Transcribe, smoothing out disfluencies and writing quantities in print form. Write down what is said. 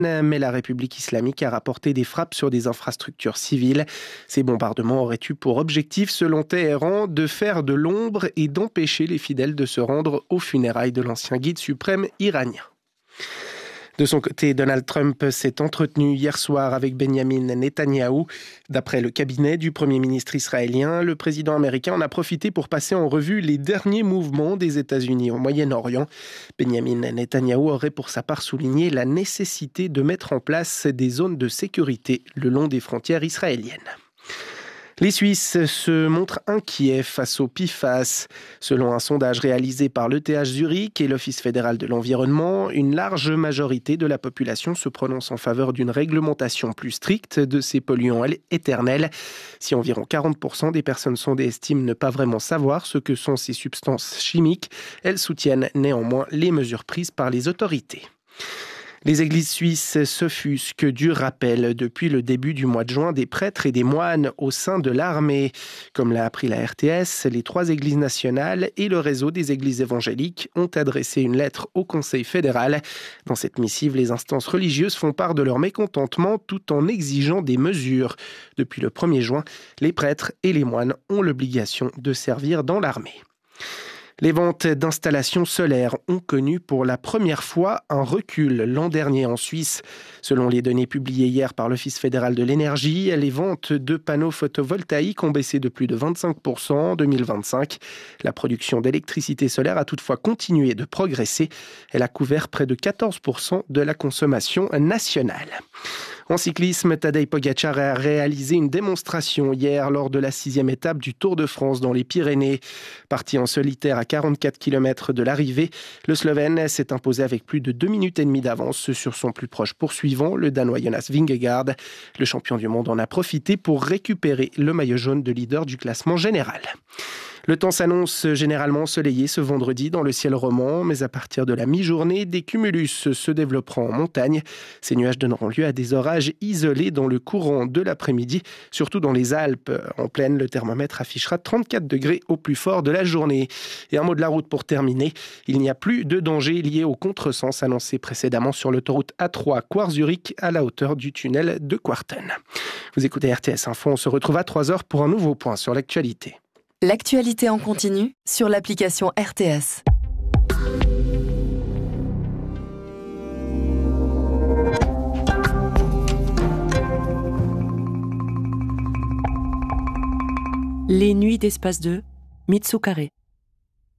mais la République islamique a rapporté des frappes sur des infrastructures civiles. Ces bombardements auraient eu pour objectif, selon Téhéran, de faire de l'ombre et d'empêcher les fidèles de se rendre aux funérailles de l'ancien guide suprême iranien. De son côté, Donald Trump s'est entretenu hier soir avec Benyamin Netanyahou. D'après le cabinet du Premier ministre israélien, le président américain en a profité pour passer en revue les derniers mouvements des États-Unis au Moyen-Orient. Benyamin Netanyahou aurait pour sa part souligné la nécessité de mettre en place des zones de sécurité le long des frontières israéliennes. Les Suisses se montrent inquiets face au PFAS. Selon un sondage réalisé par l'ETH Zurich et l'Office fédéral de l'environnement, une large majorité de la population se prononce en faveur d'une réglementation plus stricte de ces polluants éternels. Si environ 40% des personnes sondées estiment ne pas vraiment savoir ce que sont ces substances chimiques, elles soutiennent néanmoins les mesures prises par les autorités. Les églises suisses s'offusquent du rappel depuis le début du mois de juin des prêtres et des moines au sein de l'armée. Comme l'a appris la RTS, les 3 églises nationales et le réseau des églises évangéliques ont adressé une lettre au Conseil fédéral. Dans cette missive, les instances religieuses font part de leur mécontentement tout en exigeant des mesures. Depuis le 1er juin, les prêtres et les moines ont l'obligation de servir dans l'armée. Les ventes d'installations solaires ont connu pour la première fois un recul l'an dernier en Suisse. Selon les données publiées hier par l'Office fédéral de l'énergie, les ventes de panneaux photovoltaïques ont baissé de plus de 25% en 2025. La production d'électricité solaire a toutefois continué de progresser. Elle a couvert près de 14% de la consommation nationale. En cyclisme, Tadej Pogačar a réalisé une démonstration hier lors de la 6e étape du Tour de France dans les Pyrénées. Parti en solitaire à 44 km de l'arrivée, le Slovène s'est imposé avec plus de 2 minutes et demie d'avance sur son plus proche poursuivant, le Danois Jonas Vingegaard. Le champion du monde en a profité pour récupérer le maillot jaune de leader du classement général. Le temps s'annonce généralement ensoleillé ce vendredi dans le ciel roman, mais à partir de la mi-journée, des cumulus se développeront en montagne. Ces nuages donneront lieu à des orages isolés dans le courant de l'après-midi, surtout dans les Alpes. En plaine, le thermomètre affichera 34 degrés au plus fort de la journée. Et un mot de la route pour terminer. Il n'y a plus de danger lié au contresens annoncé précédemment sur l'autoroute A3 Coire-Zurich à la hauteur du tunnel de Quarten. Vous écoutez RTS Info, on se retrouve à 3h pour un nouveau point sur l'actualité. L'actualité en continu sur l'application RTS. Les nuits d'Espace 2, Mitsukare.